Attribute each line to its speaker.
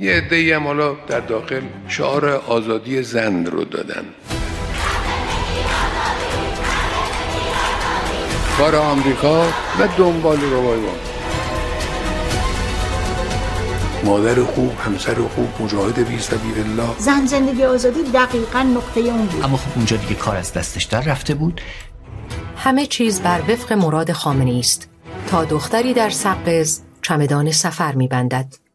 Speaker 1: یه عده‌ای هم حالا در داخل شعار آزادی زن رو دادن. کار آمریکا و دنبال روایات. مادر خوب، همسر خوب، مجاهد فی سبیل الله.
Speaker 2: زن زندگی آزادی دقیقاً نقطه اون بود.
Speaker 3: اما خب اونجا دیگه کار از دستش در رفته بود.
Speaker 4: همه چیز بر وفق مراد خامنه‌ای است تا دختری در سقز چمدان سفر می‌بندد.